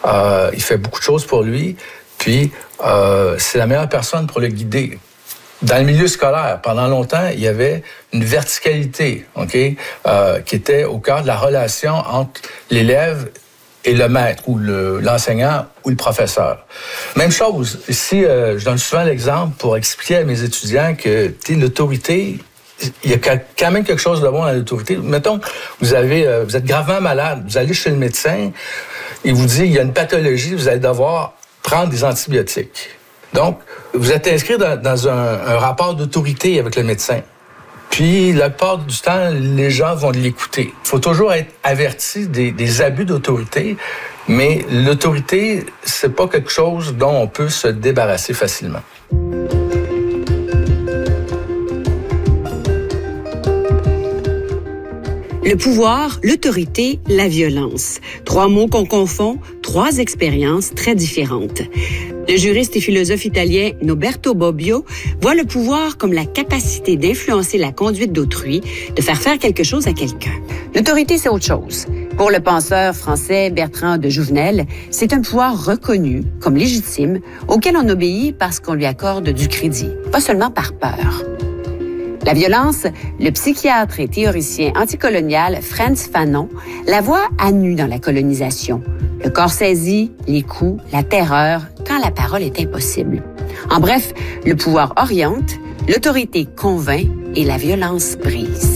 il fait beaucoup de choses pour lui, puis c'est la meilleure personne pour le guider. Dans le milieu scolaire, pendant longtemps, il y avait une verticalité, qui était au cœur de la relation entre l'élève et le maître, ou l'enseignant, ou le professeur. Même chose, ici, je donne souvent l'exemple pour expliquer à mes étudiants que l'autorité, il y a quand même quelque chose de bon dans l'autorité. Mettons, vous êtes gravement malade, vous allez chez le médecin, il vous dit, il y a une pathologie, vous allez devoir prendre des antibiotiques. Donc, vous êtes inscrit dans un rapport d'autorité avec le médecin. Puis, la plupart du temps, les gens vont l'écouter. Il faut toujours être averti des abus d'autorité, mais l'autorité, c'est pas quelque chose dont on peut se débarrasser facilement. Le pouvoir, l'autorité, la violence. 3 mots qu'on confond, 3 expériences très différentes. Le juriste et philosophe italien Norberto Bobbio voit le pouvoir comme la capacité d'influencer la conduite d'autrui, de faire quelque chose à quelqu'un. L'autorité, c'est autre chose. Pour le penseur français Bertrand de Jouvenel, c'est un pouvoir reconnu comme légitime auquel on obéit parce qu'on lui accorde du crédit, pas seulement par peur. La violence, le psychiatre et théoricien anticolonial Frantz Fanon la voit à nu dans la colonisation. Le corps saisi, les coups, la terreur, quand la parole est impossible. En bref, le pouvoir oriente, l'autorité convainc et la violence brise.